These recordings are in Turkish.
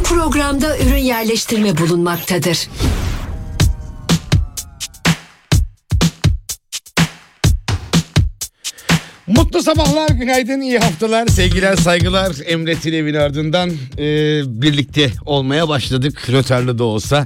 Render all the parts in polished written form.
programda ürün yerleştirme bulunmaktadır. Mutlu sabahlar, günaydın, iyi haftalar, sevgiler, saygılar. Emre Tilev'in ardından birlikte olmaya başladık. Rötarlı da olsa.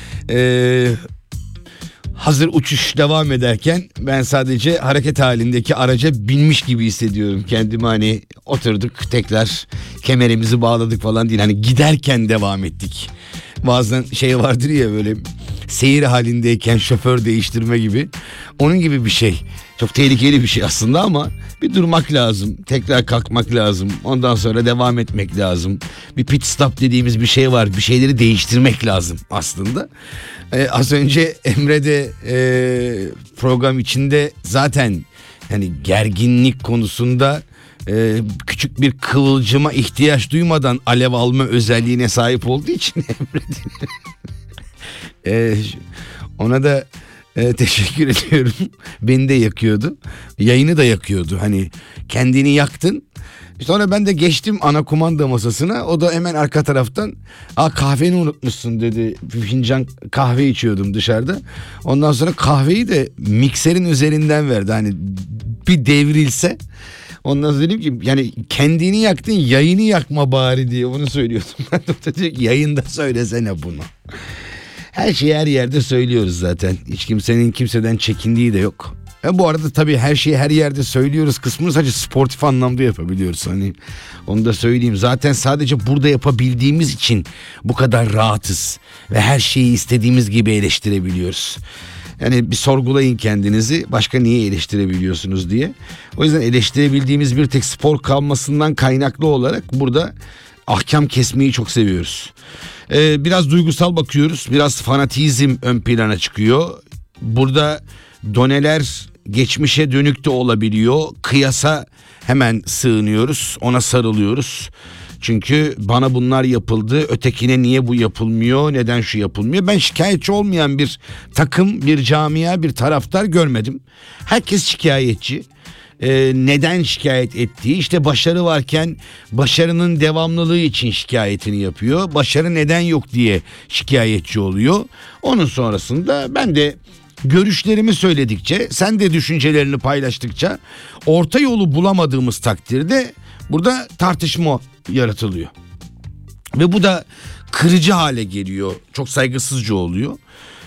Hazır uçuş devam ederken ben sadece hareket halindeki araca binmiş gibi hissediyorum kendimi. Hani oturduk, tekrar kemerimizi bağladık falan değil. Hani giderken devam ettik. Bazen şey vardır ya, böyle seyir halindeyken şoför değiştirme gibi. Onun gibi bir şey. Çok tehlikeli bir şey aslında ama bir durmak lazım. Tekrar kalkmak lazım. Ondan sonra devam etmek lazım. Bir pit stop dediğimiz bir şey var. Bir şeyleri değiştirmek lazım aslında. Az önce Emre de program içinde zaten hani gerginlik konusunda küçük bir kıvılcıma ihtiyaç duymadan alev alma özelliğine sahip olduğu için Emre ona da teşekkür ediyorum. Beni de yakıyordu. Yayını da yakıyordu. Hani kendini yaktın. Sonra ben de geçtim ana kumanda masasına. O da hemen arka taraftan kahveni unutmuşsun dedi. Bir fincan kahve içiyordum dışarıda. Ondan sonra kahveyi de mikserin üzerinden verdi. Hani bir devrilse. Ondan sonra dedim ki yani kendini yaktın, yayını yakma bari diye onu söylüyordum. Ben de diyor ki yayında söylesene bunu. Her şeyi her yerde söylüyoruz zaten. Hiç kimsenin kimseden çekindiği de yok. Bu arada tabii her şeyi her yerde söylüyoruz kısmını sadece sportif anlamda yapabiliyoruz. Hani onu da söyleyeyim. Zaten sadece burada yapabildiğimiz için bu kadar rahatız. Ve her şeyi istediğimiz gibi eleştirebiliyoruz. Yani bir sorgulayın kendinizi, başka niye eleştirebiliyorsunuz diye. O yüzden eleştirebildiğimiz bir tek spor kalmasından kaynaklı olarak burada ahkam kesmeyi çok seviyoruz. Biraz duygusal bakıyoruz. Biraz fanatizm ön plana çıkıyor. Burada doneler geçmişe dönük de olabiliyor. Kıyasa hemen sığınıyoruz. Ona sarılıyoruz. Çünkü bana bunlar yapıldı. Ötekine niye bu yapılmıyor? Neden şu yapılmıyor? Ben şikayetçi olmayan bir takım, bir camia, bir taraftar görmedim. Herkes şikayetçi. Neden şikayet ettiği, işte başarı varken başarının devamlılığı için şikayetini yapıyor. Başarı neden yok diye şikayetçi oluyor. Onun sonrasında ben de görüşlerimi söyledikçe, sen de düşüncelerini paylaştıkça orta yolu bulamadığımız takdirde burada tartışma yaratılıyor. Ve bu da kırıcı hale geliyor. Çok saygısızca oluyor.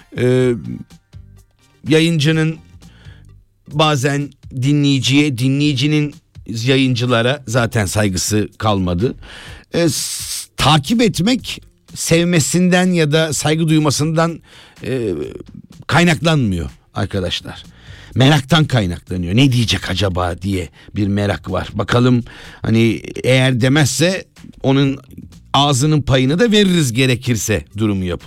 Yayıncının bazen dinleyiciye, dinleyicinin yayıncılara zaten saygısı kalmadı. Takip etmek sevmesinden ya da saygı duymasından kaynaklanmıyor arkadaşlar. Meraktan kaynaklanıyor. Ne diyecek acaba diye bir merak var. Bakalım hani eğer demezse onun ağzının payını da veririz gerekirse durumu yapılıyor.